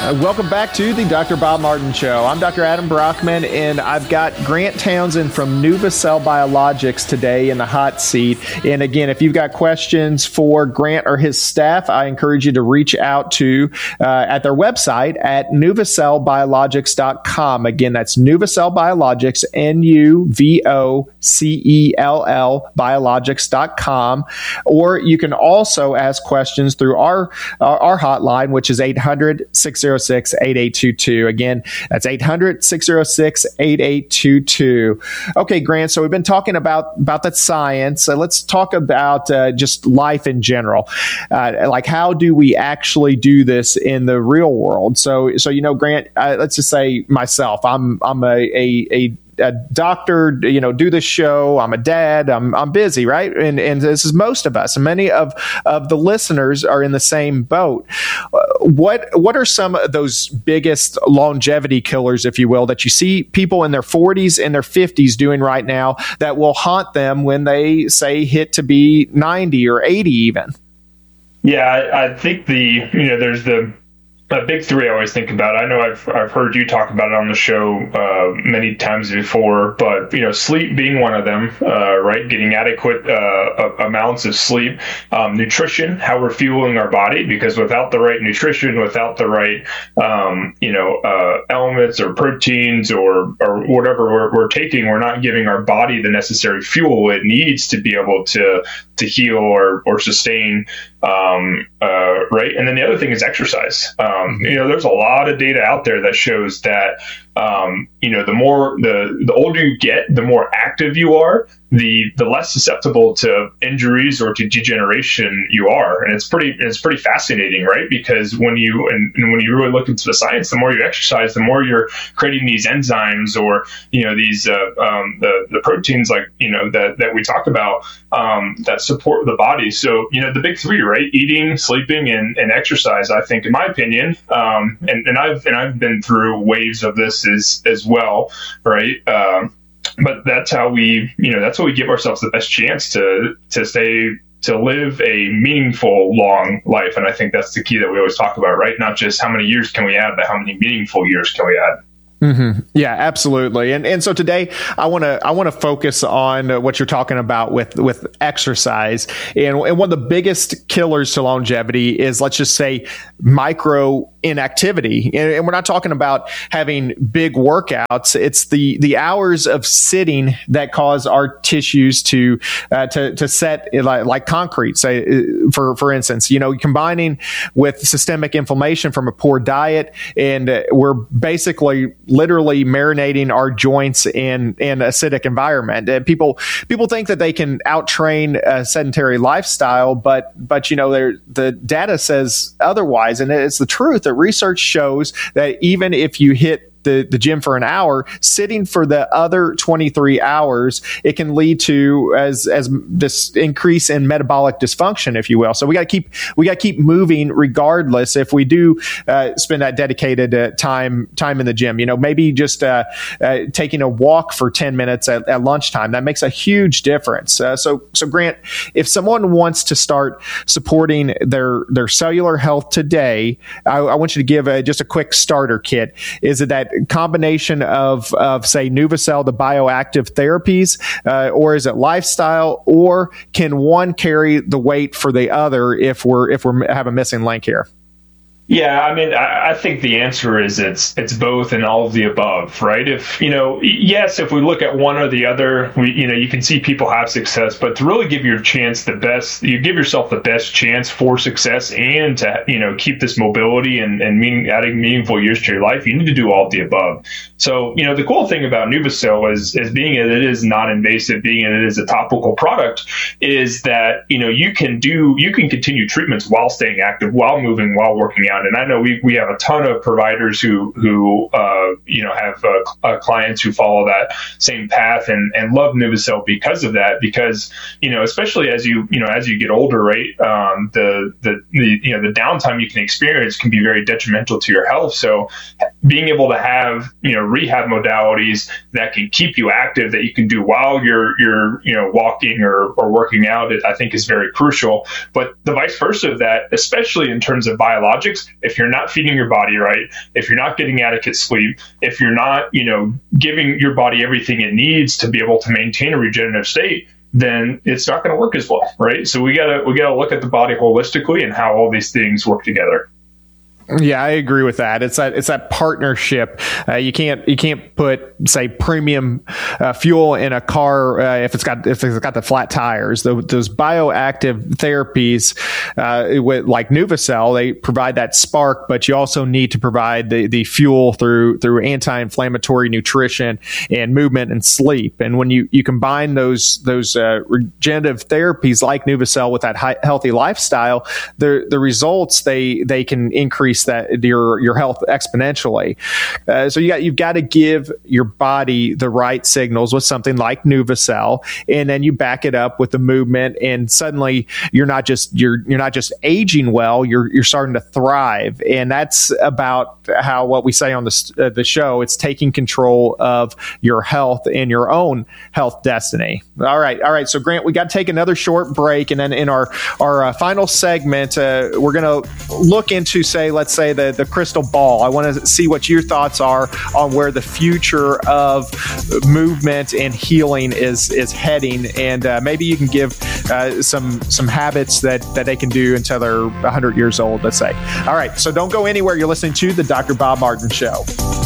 Welcome back to the Dr. Bob Martin Show. I'm Dr. Adam Brockman, and I've got Grant Townsend from NuvaCell Biologics today in the hot seat. And again, if you've got questions for Grant or his staff, I encourage you to reach out to at their website at NuvaCellBiologics.com. Again, that's NuvaCell Biologics, NuVocell Biologics.com. Or you can also ask questions through our hotline, which is 800-606-8822. Again, that's 800-606-8822. Okay, Grant, so we've been talking about that science. Let's talk about just life in general. Like, how do we actually do this in the real world? So Grant, let's just say myself, I'm a doctor, do this show. I'm a dad. I'm busy, right? And this is most of us. And many of the listeners are in the same boat. What are some of those biggest longevity killers, if you will, that you see people in their 40s and their 50s doing right now that will haunt them when they say hit to be 90 or 80 even? Yeah, I think there's the big three I always think about. I know I've heard you talk about it on the show many times before, but sleep being one of them, right? Getting adequate amounts of sleep, nutrition, how we're fueling our body, because without the right nutrition, without the right elements or proteins or whatever we're taking, we're not giving our body the necessary fuel it needs to be able to heal or sustain. Right. And then the other thing is exercise. There's a lot of data out there that shows that, the older you get, the more active you are, the less susceptible to injuries or to degeneration you are. And it's pretty fascinating, right? Because when you really look into the science, the more you exercise, the more you're creating these enzymes or, these, the proteins that we talk about, that support the body. So, the big three, right? Eating, sleeping, and exercise, I think, in my opinion, and I've been through waves of this as well, right? But that's how we give ourselves the best chance to live a meaningful, long life. And I think that's the key that we always talk about, right? Not just how many years can we add, but how many meaningful years can we add? Mm-hmm. Yeah, absolutely. And so today I want to focus on what you're talking about with exercise. And one of the biggest killers to longevity is, let's just say, micro inactivity. And we're not talking about having big workouts. It's the hours of sitting that cause our tissues to set like concrete. Say, for instance, combining with systemic inflammation from a poor diet, and we're basically literally marinating our joints in acidic environment. People think that they can out-train a sedentary lifestyle, but the data says otherwise, and it's the truth. The research shows that even if you hit the gym for an hour, sitting for the other 23 hours, it can lead to as this increase in metabolic dysfunction, if you will. So we got to keep moving regardless. If we do spend that dedicated time in the gym, maybe just taking a walk for 10 minutes at lunchtime, that makes a huge difference. So Grant, if someone wants to start supporting their cellular health today, I want you to give just a quick starter kit. Is it that combination of say NuvaCell, the bioactive therapies, or is it lifestyle, or can one carry the weight for the other if we have a missing link here? Yeah, I mean, I think the answer is it's both and all of the above, right? If if we look at one or the other, you can see people have success, but to really give give yourself the best chance for success and to keep this mobility and adding meaningful years to your life, you need to do all of the above. So the cool thing about NuvaCell is being that it is non-invasive, being that it is a topical product, is that you can continue treatments while staying active, while moving, while working out. And I know we have a ton of providers who have clients who follow that same path and love NuvaCell because of that. Because especially as you get older, right? The downtime you can experience can be very detrimental to your health. So being able to have, rehab modalities that can keep you active, that you can do while you're walking or working out, I think is very crucial. But the vice versa of that, especially in terms of biologics, if you're not feeding your body right, if you're not getting adequate sleep, if you're not, giving your body everything it needs to be able to maintain a regenerative state, then it's not going to work as well, right? So we gotta look at the body holistically and how all these things work together. Yeah, I agree with that. It's that partnership. You can't put, say, premium fuel in a car if it's got the flat tires. Those bioactive therapies, like Nuvicell, they provide that spark, but you also need to provide the fuel through anti-inflammatory nutrition and movement and sleep. And when you combine those regenerative therapies like Nuvicell with that healthy lifestyle, the results they can increase that your health exponentially. So you've got to give your body the right signals with something like Nuvicell, and then you back it up with the movement, and suddenly you're not just aging well, you're starting to thrive. And that's about how what we say on the show. It's taking control of your health and your own health destiny. All right. So Grant, we got to take another short break, and then in our final segment, we're going to look into, let's say the crystal ball. I want to see what your thoughts are on where the future of movement and healing is heading, and maybe you can give some habits that they can do until they're 100 years old, let's say. All right, so don't go anywhere. You're listening to the Dr. Bob Martin Show.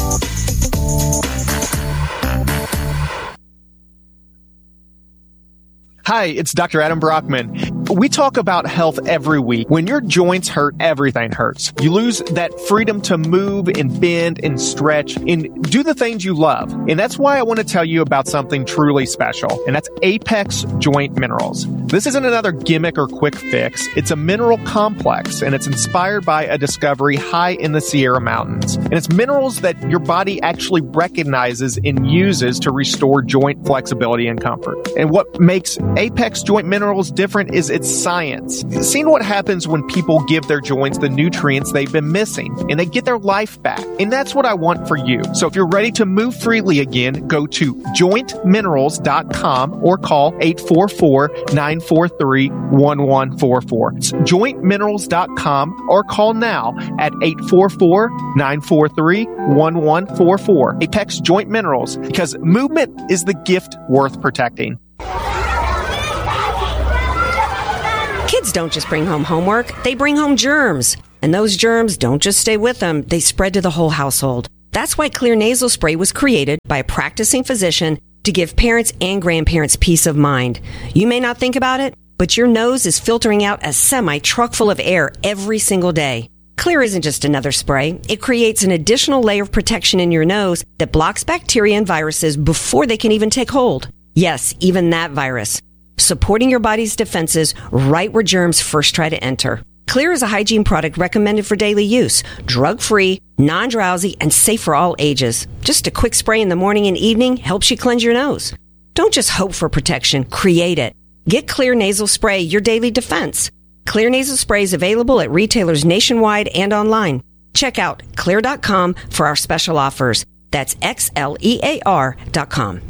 Hi, it's Dr. Adam Brockman. We talk about health every week. When your joints hurt, everything hurts. You lose that freedom to move and bend and stretch and do the things you love. And that's why I want to tell you about something truly special, and that's Apex Joint Minerals. This isn't another gimmick or quick fix. It's a mineral complex, and it's inspired by a discovery high in the Sierra Mountains. And it's minerals that your body actually recognizes and uses to restore joint flexibility and comfort. And what makes Apex Joint Minerals different is its science. Seeing what happens when people give their joints the nutrients they've been missing, and they get their life back. And that's what I want for you. So if you're ready to move freely again, go to jointminerals.com or call 844-943-1144. It's jointminerals.com or call now at 844-943-1144. Apex Joint Minerals, because movement is the gift worth protecting. Kids don't just bring home homework, they bring home germs. And those germs don't just stay with them, they spread to the whole household. That's why Xlear nasal spray was created by a practicing physician to give parents and grandparents peace of mind. You may not think about it, but your nose is filtering out a semi-truck full of air every single day. Xlear isn't just another spray. It creates an additional layer of protection in your nose that blocks bacteria and viruses before they can even take hold. Yes, even that virus. Supporting your body's defenses right where germs first try to enter. Xlear is a hygiene product recommended for daily use, drug-free, non-drowsy, and safe for all ages. Just a quick spray in the morning and evening helps you cleanse your nose. Don't just hope for protection, create it. Get Xlear nasal spray, your daily defense. Xlear nasal spray is available at retailers nationwide and online. Check out xlear.com for our special offers. That's xlear.com.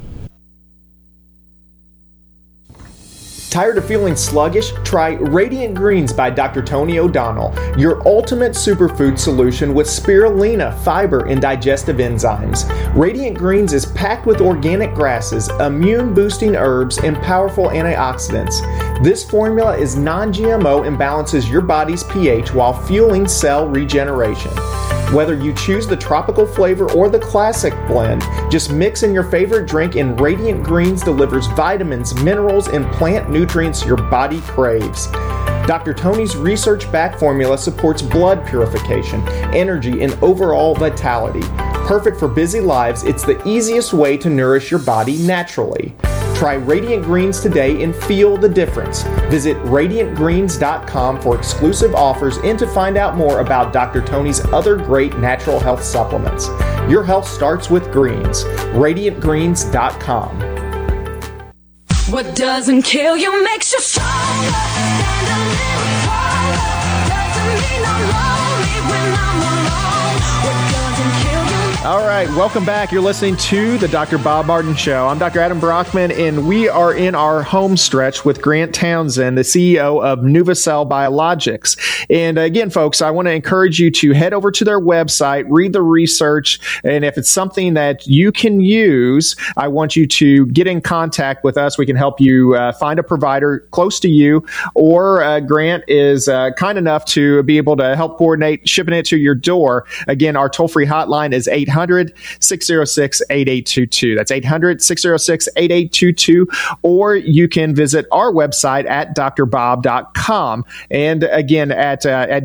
Tired of feeling sluggish? Try Radiant Greens by Dr. Tony O'Donnell, your ultimate superfood solution with spirulina, fiber, and digestive enzymes. Radiant Greens is packed with organic grasses, immune-boosting herbs, and powerful antioxidants. This formula is non-GMO and balances your body's pH while fueling cell regeneration. Whether you choose the tropical flavor or the classic blend, just mix in your favorite drink and Radiant Greens delivers vitamins, minerals, and plant nutrients your body craves. Dr. Tony's research-backed formula supports blood purification, energy, and overall vitality. Perfect for busy lives, it's the easiest way to nourish your body naturally. Try Radiant Greens today and feel the difference. Visit radiantgreens.com for exclusive offers and to find out more about Dr. Tony's other great natural health supplements. Your health starts with greens. radiantgreens.com. What doesn't kill you makes you stronger. Stand a little taller. Doesn't mean I'm lonely when I'm alone. What doesn't kill you All right, welcome back. You're listening to the Dr. Bob Martin Show. I'm Dr. Adam Brockman, and we are in our home stretch with Grant Townsend, the CEO of NuvaCell Biologics. And again, folks, I want to encourage you to head over to their website, read the research, and if it's something that you can use, I want you to get in contact with us. We can help you find a provider close to you, or Grant is kind enough to be able to help coordinate shipping it to your door. Again, our toll-free hotline is 800-606-8822. That's 800-606-8822. Or you can visit our website at drbob.com. And again, at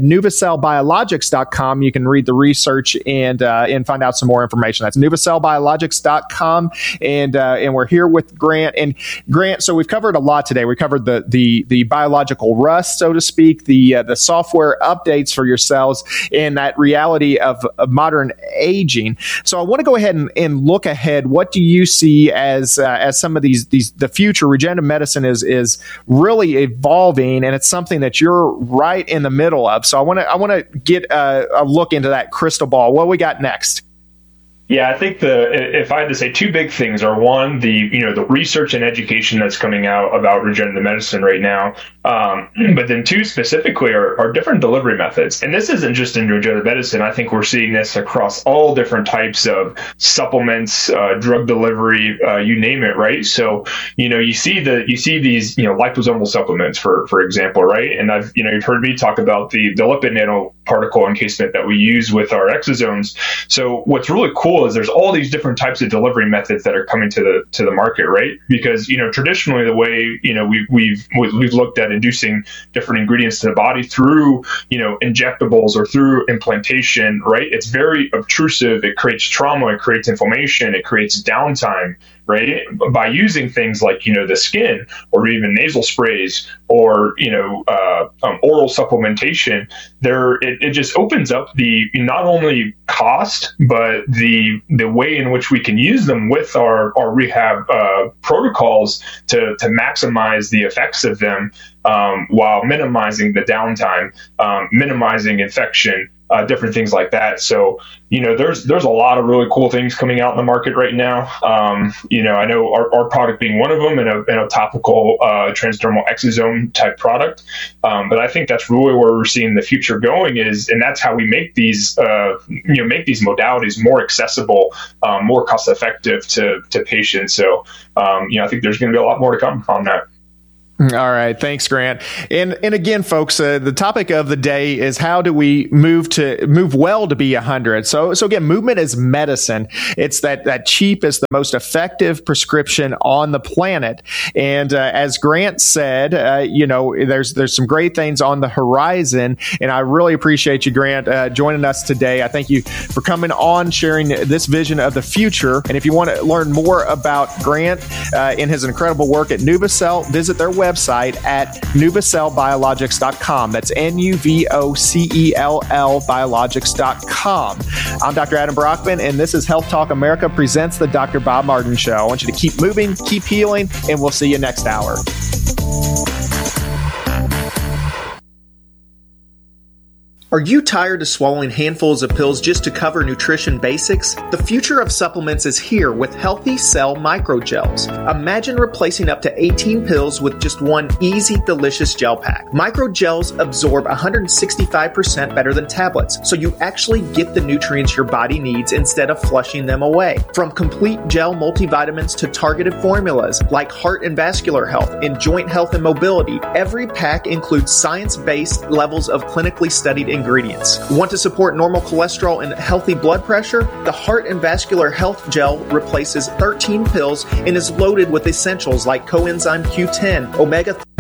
NuvaCellBiologics.com, you can read the research and find out some more information. That's NuvaCellBiologics.com. And we're here with Grant. And Grant, so we've covered a lot today. We covered the biological rust, so to speak, the software updates for your cells, and that reality of modern aging. So I want to go ahead and look ahead. What do you see as some of the future? Regenerative medicine is really evolving, and it's something that you're right in the middle of. So I want to get a look into that crystal ball. What we got next? Yeah, I think if I had to say two big things are, one, the research and education that's coming out about regenerative medicine right now, but then two specifically are different delivery methods. And this isn't just in regenerative medicine. I think we're seeing this across all different types of supplements, drug delivery, you name it, right? So, you see these, liposomal supplements, for example, right? And you've heard me talk about the lipid nanoparticle encasement that we use with our exosomes. So what's really cool is there's all these different types of delivery methods that are coming to the market, right? Because traditionally the way we've looked at inducing different ingredients to the body through injectables or through implantation, right? It's very obtrusive. It creates trauma. It creates inflammation. It creates downtime. Right? By using things like, the skin or even nasal sprays or, oral supplementation, it just opens up the not only cost, but the way in which we can use them with our rehab protocols to maximize the effects of them while minimizing the downtime, minimizing infection, different things like that. So, there's a lot of really cool things coming out in the market right now. I know our product being one of them, and a topical transdermal exosome type product. But I think that's really where we're seeing the future going and that's how we make these, modalities more accessible, more cost effective to patients. So, I think there's going to be a lot more to come on that. All right. Thanks, Grant. And again, folks, the topic of the day is how do we move well to be 100? So again, movement is medicine. It's that cheapest, the most effective prescription on the planet. And as Grant said, there's some great things on the horizon. And I really appreciate you, Grant, joining us today. I thank you for coming on, sharing this vision of the future. And if you want to learn more about Grant and his incredible work at NuvaCell, visit their website at NuvaCellBiologics.com. That's NuVocell Biologics.com. I'm Dr. Adam Brockman, and this is Health Talk America presents the Dr. Bob Martin Show. I want you to keep moving, keep healing, and we'll see you next hour. Are you tired of swallowing handfuls of pills just to cover nutrition basics? The future of supplements is here with Healthy Cell Microgels. Imagine replacing up to 18 pills with just one easy, delicious gel pack. Microgels absorb 165% better than tablets, so you actually get the nutrients your body needs instead of flushing them away. From complete gel multivitamins to targeted formulas like heart and vascular health and joint health and mobility, every pack includes science-based levels of clinically studied ingredients. Want to support normal cholesterol and healthy blood pressure? The Heart and Vascular Health Gel replaces 13 pills and is loaded with essentials like coenzyme Q10, omega-3